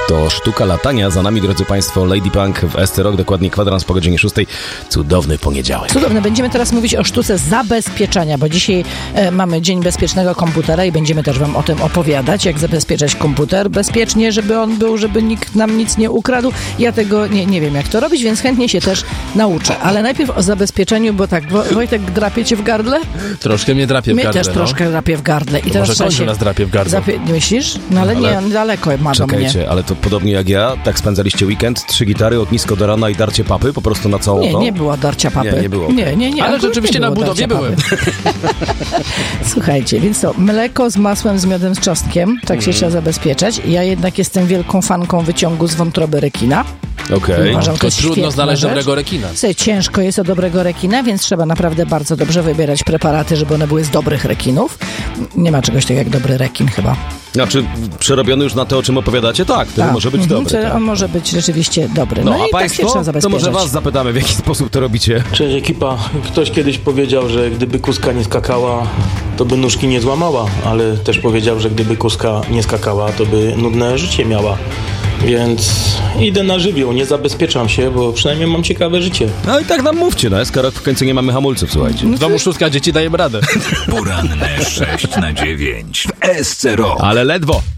To sztuka latania. Za nami, drodzy Państwo, Lady Punk w SC Rock, dokładnie kwadrans po godzinie 6. Cudowny poniedziałek. Cudowny. Będziemy teraz mówić o sztuce zabezpieczania, bo dzisiaj mamy Dzień Bezpiecznego Komputera i będziemy też wam o tym opowiadać, jak zabezpieczać komputer bezpiecznie, żeby on był, żeby nikt nam nic nie ukradł. Ja tego nie wiem, jak to robić, więc chętnie się też nauczę. Ale najpierw o zabezpieczeniu, bo tak, Wojtek, drapie cię w gardle? Troszkę mnie drapie w gardle. Mnie też troszkę drapie w gardle. I teraz może kończy nas drapie w gardle. Myślisz? No ale nie, on daleko ma do mnie. Czekajcie, ale to podobnie jak ja, tak spędzaliście weekend, 3 gitary, ognisko do rana i darcie papy, po prostu na całą tą? Nie było darcia papy. Nie było. Nie. Ale rzeczywiście na budowie byłem. Słuchajcie, więc to mleko z masłem, z miodem, z czosnkiem, tak się trzeba zabezpieczać. Ja jednak jestem wielką fanką wyciągu z wątroby rekina. Okej. Uważam, To jest trudno znaleźć rzecz. dobrego rekina. Słuchaj, ciężko jest o dobrego rekina, więc trzeba naprawdę bardzo dobrze wybierać preparaty, żeby one były z dobrych rekinów. Nie ma czegoś takiego jak dobry rekin chyba. Znaczy, przerobiony już na to, o czym opowiadacie? Tak, to może być dobry. On może być rzeczywiście dobry. No, No a i Państwo, tak się trzeba to zabezpieczać. może Was zapytamy, w jaki sposób to robicie? Cześć ekipa. Ktoś kiedyś powiedział, że gdyby kuska nie skakała, to by nóżki nie złamała, ale też powiedział, że gdyby kuska nie skakała, to by nudne życie miała. Więc idę na żywioł, nie zabezpieczam się, bo przynajmniej mam ciekawe życie. No i tak nam mówcie, no SK Rock w końcu nie mamy hamulców, słuchajcie. W domu szóstka dzieci daje radę. Poranne 6 na 9 w SC Rock. Ale ledwo.